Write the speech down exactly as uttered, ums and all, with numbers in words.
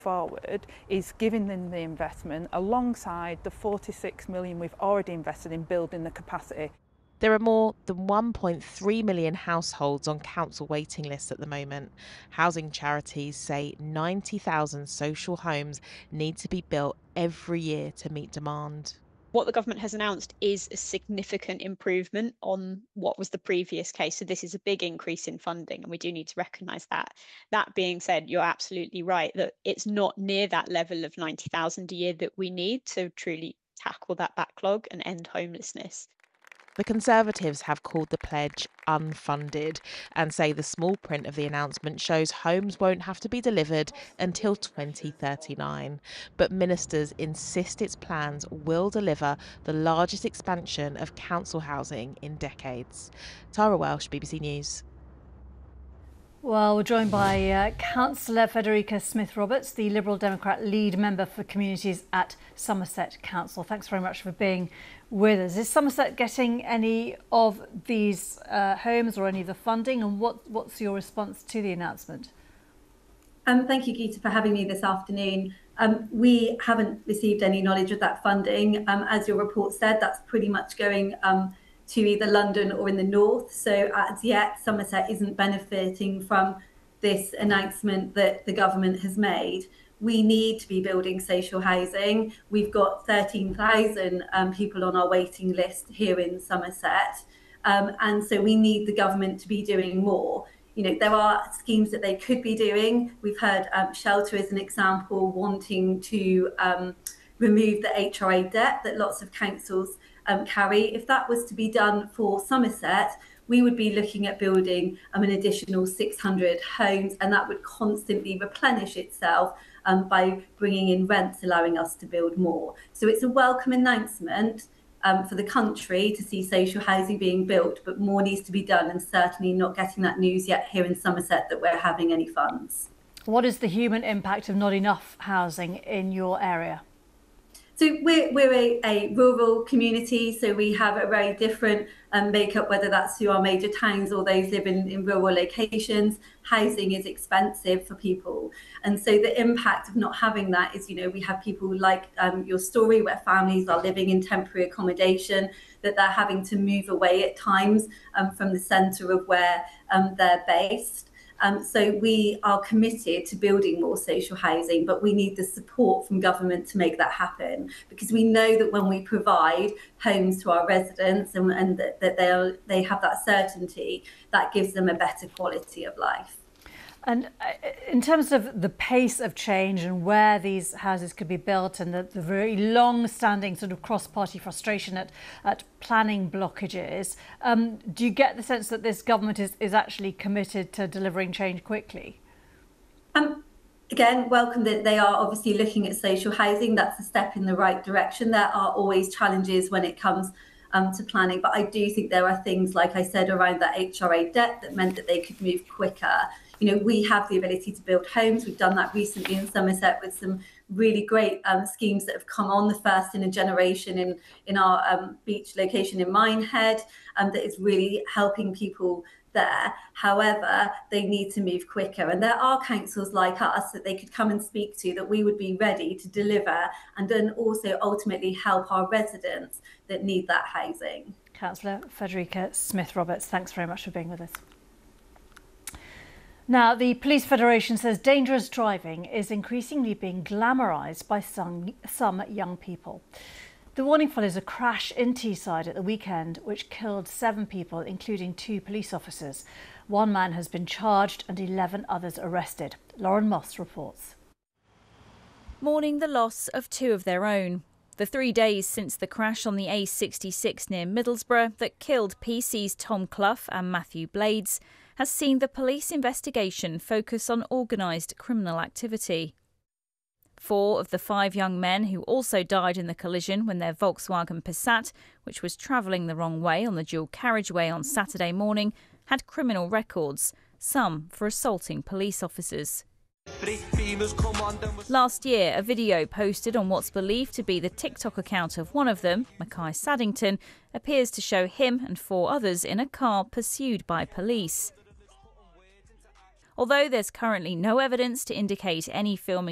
forward is giving them the investment alongside the forty-six million we've already invested in building the capacity. There are more than one point three million households on council waiting lists at the moment. Housing charities say ninety thousand social homes need to be built every year to meet demand. What the government has announced is a significant improvement on what was the previous case. So this is a big increase in funding, and we do need to recognise that. That being said, you're absolutely right that it's not near that level of ninety thousand a year that we need to truly tackle that backlog and end homelessness. The Conservatives have called the pledge unfunded and say the small print of the announcement shows homes won't have to be delivered until twenty thirty-nine. But ministers insist its plans will deliver the largest expansion of council housing in decades. Tara Welsh, B B C News. Well, we're joined by uh, Councillor Federica Smith-Roberts, the Liberal Democrat lead member for communities at Somerset Council. Thanks very much for being with us. Is Somerset getting any of these uh, homes or any of the funding, and what, what's your response to the announcement? Um, thank you, Geeta, for having me this afternoon. Um, we haven't received any knowledge of that funding. Um, as your report said, that's pretty much going um, to either London or in the north. So as yet, Somerset isn't benefiting from this announcement that the government has made. We need to be building social housing. We've got thirteen thousand um, people on our waiting list here in Somerset. Um, and so we need the government to be doing more. You know, there are schemes that they could be doing. We've heard um, Shelter as an example wanting to um, remove the H R A debt that lots of councils Um, carry. If that was to be done for Somerset, we would be looking at building um, an additional six hundred homes, and that would constantly replenish itself um, by bringing in rents, allowing us to build more. So it's a welcome announcement um, for the country to see social housing being built, but more needs to be done, and certainly not getting that news yet here in Somerset that we're having any funds. What is the human impact of not enough housing in your area? So we're, we're a, a rural community, so we have a very different um, makeup, whether that's through our major towns or those live in, in rural locations. Housing is expensive for people. And so the impact of not having that is, you know, we have people like um, your story where families are living in temporary accommodation, that they're having to move away at times um, from the centre of where um, they're based. Um, so we are committed to building more social housing, but we need the support from government to make that happen, because we know that when we provide homes to our residents and, and that, that they they have that certainty, that gives them a better quality of life. And in terms of the pace of change and where these houses could be built, and the, the very long-standing sort of cross-party frustration at, at planning blockages, um, do you get the sense that this government is, is actually committed to delivering change quickly? Um, again, welcome that they are obviously looking at social housing. That's a step in the right direction. There are always challenges when it comes Um, to planning, but I do think there are things, like I said, around that H R A debt that meant that they could move quicker. You know, we have the ability to build homes. We've done that recently in Somerset with some really great um, schemes that have come on, the first in a generation in, in our um, beach location in Minehead, um, that is really helping people there. However, they need to move quicker, and there are councils like us that they could come and speak to, that we would be ready to deliver and then also ultimately help our residents that need that housing. Councillor Federica Smith-Roberts, thanks very much for being with us. Now, the Police Federation says dangerous driving is increasingly being glamorised by some, some young people. The warning follows a crash in Teesside at the weekend which killed seven people, including two police officers. One man has been charged and eleven others arrested. Lauren Moss reports. Mourning the loss of two of their own. The three days since the crash on the A sixty-six near Middlesbrough that killed P C's Tom Clough and Matthew Blades has seen the police investigation focus on organised criminal activity. Four of the five young men who also died in the collision when their Volkswagen Passat, which was travelling the wrong way on the dual carriageway on Saturday morning, had criminal records, some for assaulting police officers. Last year, a video posted on what's believed to be the TikTok account of one of them, Mackay Saddington, appears to show him and four others in a car pursued by police. Although there's currently no evidence to indicate any filming